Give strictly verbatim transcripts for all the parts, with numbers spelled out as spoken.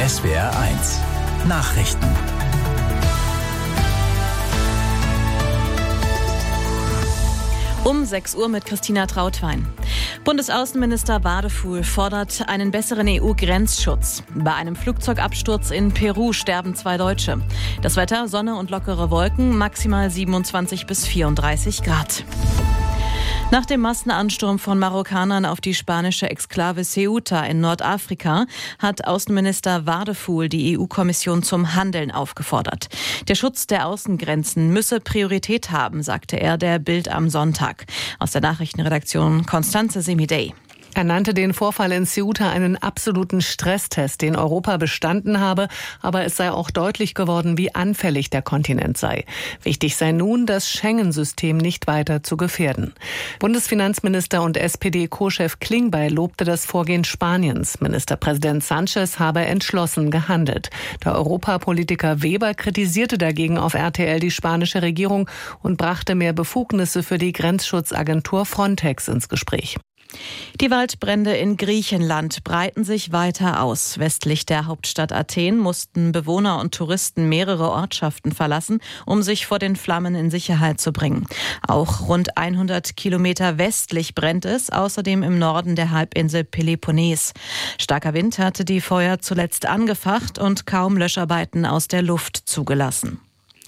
S W R eins Nachrichten. Um sechs Uhr mit Christina Trautwein. Bundesaußenminister Wadefuhl fordert einen besseren E U-Grenzschutz. Bei einem Flugzeugabsturz in Peru sterben zwei Deutsche. Das Wetter, Sonne und lockere Wolken, maximal siebenundzwanzig bis vierunddreißig Grad. Nach dem Massenansturm von Marokkanern auf die spanische Exklave Ceuta in Nordafrika hat Außenminister Wadefuhl die E U-Kommission zum Handeln aufgefordert. Der Schutz der Außengrenzen müsse Priorität haben, sagte er der Bild am Sonntag. Aus der Nachrichtenredaktion Constanze Semidey. Er nannte den Vorfall in Ceuta einen absoluten Stresstest, den Europa bestanden habe, aber es sei auch deutlich geworden, wie anfällig der Kontinent sei. Wichtig sei nun, das Schengen-System nicht weiter zu gefährden. Bundesfinanzminister und S P D-Co-Chef Klingbeil lobte das Vorgehen Spaniens. Ministerpräsident Sánchez habe entschlossen gehandelt. Der Europapolitiker Weber kritisierte dagegen auf R T L die spanische Regierung und brachte mehr Befugnisse für die Grenzschutzagentur Frontex ins Gespräch. Die Waldbrände in Griechenland breiten sich weiter aus. Westlich der Hauptstadt Athen mussten Bewohner und Touristen mehrere Ortschaften verlassen, um sich vor den Flammen in Sicherheit zu bringen. Auch rund hundert Kilometer westlich brennt es, außerdem im Norden der Halbinsel Peloponnes. Starker Wind hatte die Feuer zuletzt angefacht und kaum Löscharbeiten aus der Luft zugelassen.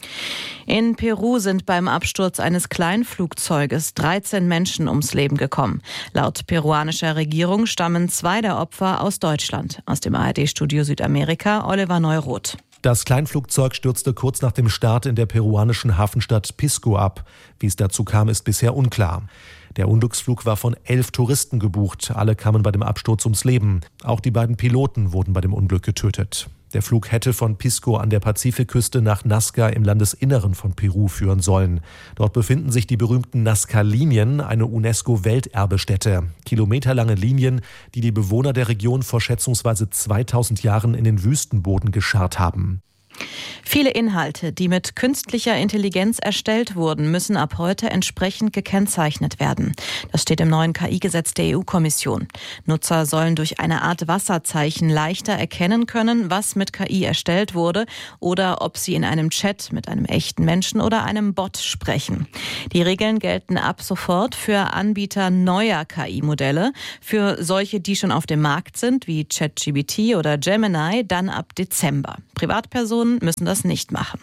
In Peru sind beim Absturz eines Kleinflugzeuges dreizehn Menschen ums Leben gekommen. Laut peruanischer Regierung stammen zwei der Opfer aus Deutschland. Aus dem A R D-Studio Südamerika, Oliver Neuroth. Das Kleinflugzeug stürzte kurz nach dem Start in der peruanischen Hafenstadt Pisco ab. Wie es dazu kam, ist bisher unklar. Der Unglücksflug war von elf Touristen gebucht. Alle kamen bei dem Absturz ums Leben. Auch die beiden Piloten wurden bei dem Unglück getötet. Der Flug hätte von Pisco an der Pazifikküste nach Nazca im Landesinneren von Peru führen sollen. Dort befinden sich die berühmten Nazca-Linien, eine UNESCO-Welterbestätte. Kilometerlange Linien, die die Bewohner der Region vor schätzungsweise zweitausend Jahren in den Wüstenboden gescharrt haben. Viele Inhalte, die mit künstlicher Intelligenz erstellt wurden, müssen ab heute entsprechend gekennzeichnet werden. Das steht im neuen K I-Gesetz der E U-Kommission. Nutzer sollen durch eine Art Wasserzeichen leichter erkennen können, was mit K I erstellt wurde oder ob sie in einem Chat mit einem echten Menschen oder einem Bot sprechen. Die Regeln gelten ab sofort für Anbieter neuer K I-Modelle. Für solche, die schon auf dem Markt sind, wie ChatGPT oder Gemini, dann ab Dezember. Privatpersonen müssen das nicht machen.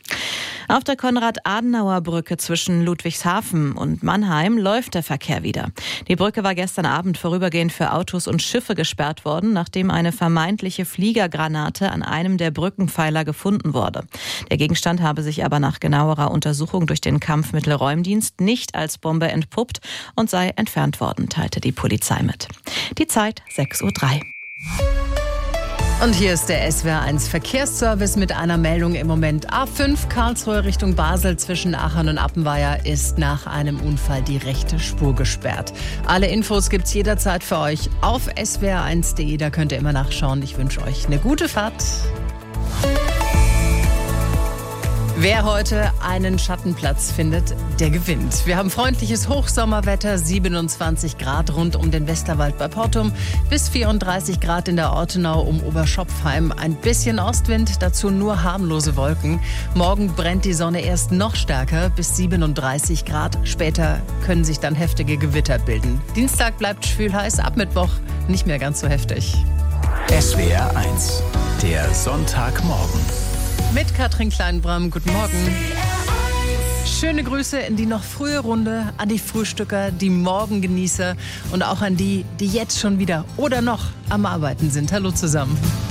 Auf der Konrad-Adenauer-Brücke zwischen Ludwigshafen und Mannheim läuft der Verkehr wieder. Die Brücke war gestern Abend vorübergehend für Autos und Schiffe gesperrt worden, nachdem eine vermeintliche Fliegergranate an einem der Brückenpfeiler gefunden wurde. Der Gegenstand habe sich aber nach genauerer Untersuchung durch den Kampfmittelräumdienst nicht als Bombe entpuppt und sei entfernt worden, teilte die Polizei mit. Die Zeit sechs Uhr drei. Und hier ist der S W R eins Verkehrsservice mit einer Meldung im Moment. A fünf Karlsruhe Richtung Basel zwischen Aachen und Appenweier ist nach einem Unfall die rechte Spur gesperrt. Alle Infos gibt's jederzeit für euch auf S W R eins punkt de. Da könnt ihr immer nachschauen. Ich wünsche euch eine gute Fahrt. Wer heute einen Schattenplatz findet, der gewinnt. Wir haben freundliches Hochsommerwetter, siebenundzwanzig Grad rund um den Westerwald bei Portum, bis vierunddreißig Grad in der Ortenau um Oberschopfheim. Ein bisschen Ostwind, dazu nur harmlose Wolken. Morgen brennt die Sonne erst noch stärker, bis siebenunddreißig Grad. Später können sich dann heftige Gewitter bilden. Dienstag bleibt schwül-heiß, ab Mittwoch nicht mehr ganz so heftig. S W R eins, der Sonntagmorgen. Mit Katrin Kleinbram, guten Morgen. Schöne Grüße in die noch frühe Runde, an die Frühstücker, die Morgengenießer und auch an die, die jetzt schon wieder oder noch am Arbeiten sind. Hallo zusammen.